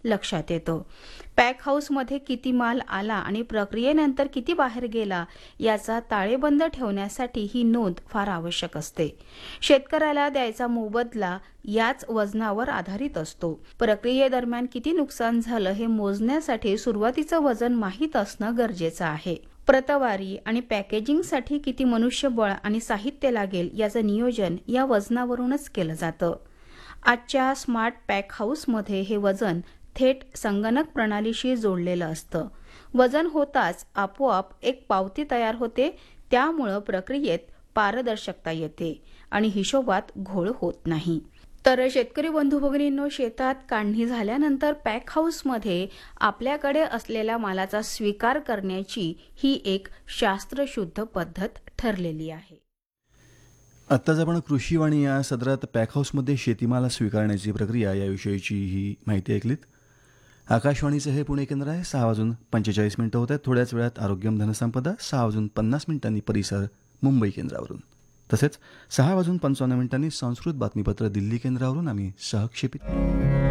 लक्षात येतं. पॅक हाऊसमध्ये किती माल आला आणि प्रक्रियेनंतर किती बाहेर गेला याचा ताळेबंद ठेवण्यासाठी ही नोंद फार आवश्यक असते. शेतकऱ्याला द्यायचा मोबदला याच वजनावर आधारित असतो. प्रक्रियेदरम्यान किती नुकसान झालं हे मोजण्यासाठी सुरुवातीचं वजन माहीत असणं गरजेचं आहे. प्रतवारी आणि पॅकेजिंगसाठी किती मनुष्यबळ आणि साहित्य लागेल याचं नियोजन या वजनावरूनच केलं जातं. आजच्या स्मार्ट पॅक हाऊसमध्ये हे वजन थेट संगणक प्रणालीशी जोडलेलं असतं. वजन होताच आपोआप एक पावती तयार होते, त्यामुळं प्रक्रियेत पारदर्शकता येते आणि हिशोबात घोळ होत नाही. तर शेतकरी बंधू भगिनींनो, शेतात काढणी झाल्यानंतर पॅक हाऊसमध्ये आपल्याकडे असलेल्या मालाचा स्वीकार करण्याची ही एक शास्त्रशुद्ध पद्धत ठरलेली आहे. आत्ताच आपण कृषीवाणी या सदरात पॅक हाऊसमध्ये शेतीमाल स्वीकारण्याची प्रक्रिया याविषयीची ही माहिती ऐकलीत. आकाशवाणीचं हे पुणे केंद्र आहे. 6:45 होत आहेत. थोड्याच वेळात आरोग्यम धनसंपदा, 6:50 परिसर मुंबई केंद्रावरून, तसेच 6:55 संस्कृत बातमीपत्र दिल्ली केंद्रावरून आम्ही सहक्षेपित.